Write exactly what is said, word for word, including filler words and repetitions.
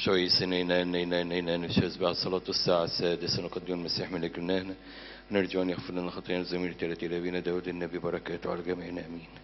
شويس إننا إننا إننا نشهد بعد صلاة الساعة السادسة نقدم المسيح من أجلنا نرجو أن يغفر لنا خطايانا الزمير التي إلى بنا داود النبي بركاته على جميعنا آمين.